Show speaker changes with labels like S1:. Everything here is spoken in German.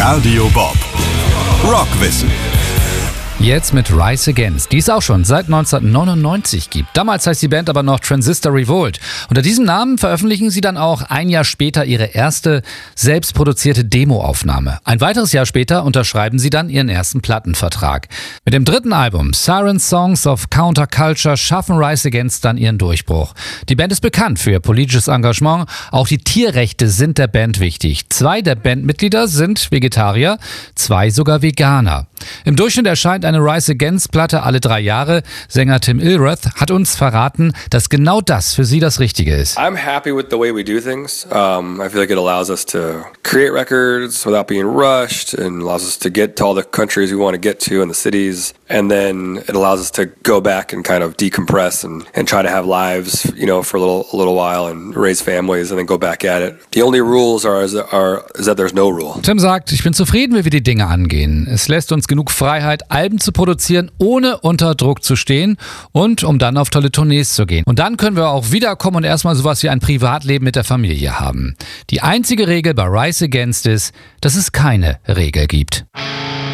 S1: Radio Bob. Rockwissen.
S2: Jetzt mit Rise Against, die es auch schon seit 1999 gibt. Damals heißt die Band aber noch Transistor Revolt. Unter diesem Namen veröffentlichen sie dann auch ein Jahr später ihre erste selbstproduzierte Demoaufnahme. Ein weiteres Jahr später unterschreiben sie dann ihren ersten Plattenvertrag. Mit dem dritten Album Siren Songs of Counterculture schaffen Rise Against dann ihren Durchbruch. Die Band ist bekannt für ihr politisches Engagement. Auch die Tierrechte sind der Band wichtig. 2 der Bandmitglieder sind Vegetarier, 2 sogar Veganer. Im Durchschnitt erscheint eine Rise Against Platte alle 3 Jahre. Sänger Tim Illrath hat uns verraten, dass genau das für sie das Richtige ist.
S3: I'm happy with the way we do things. I feel like it allows us to create records without being rushed and allows us to get to all the countries we want to get to and the cities. And then it allows us to go back and kind of decompress and try to have lives, you know, for a little while and raise families and then go back at it. The only rules is that there's no rule.
S2: Tim sagt, ich bin zufrieden, wie wir die Dinge angehen. Es lässt uns genug Freiheit, Alben zu produzieren, ohne unter Druck zu stehen und um dann auf tolle Tournees zu gehen. Und dann können wir auch wiederkommen und erstmal sowas wie ein Privatleben mit der Familie haben. Die einzige Regel bei Rise Against ist, dass es keine Regel gibt.